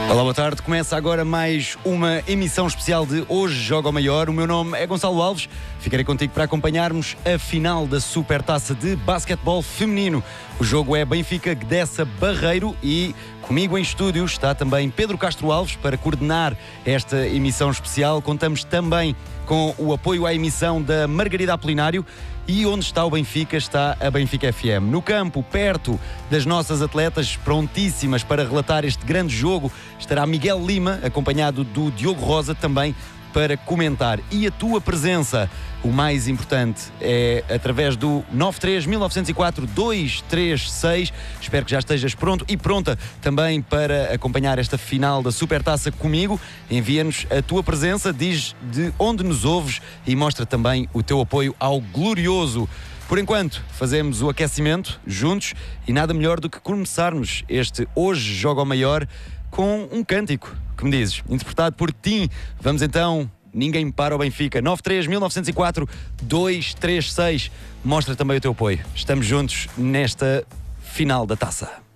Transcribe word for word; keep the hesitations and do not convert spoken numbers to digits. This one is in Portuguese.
Olá, boa tarde. Começa agora mais uma emissão especial de Hoje Joga o Maior. O meu nome é Gonçalo Alves. Ficarei contigo para acompanharmos a final da Supertaça de Basquetebol Feminino. O jogo é Benfica-Gdessa Barreiro e comigo em estúdio está também Pedro Castro Alves para coordenar esta emissão especial. Contamos também com o apoio à emissão da Margarida Apolinário. E onde está o Benfica, está a Benfica F M. No campo, perto das nossas atletas, prontíssimas para relatar este grande jogo, estará Miguel Lima, acompanhado do Diogo Rosa, também para comentar. E a tua presença, o mais importante, é através do nove três um nove zero quatro dois três seis. Espero que já estejas pronto e pronta também para acompanhar esta final da Supertaça comigo. Envia-nos a tua presença, diz de onde nos ouves e mostra também o teu apoio ao glorioso. Por enquanto, fazemos o aquecimento juntos e nada melhor do que começarmos este Hoje Joga o Maior com um cântico, que me dizes, interpretado por ti. Vamos então, Ninguém Para o Benfica. nove três um nove zero quatro dois três seis. Mostra também o teu apoio. Estamos juntos nesta final da taça.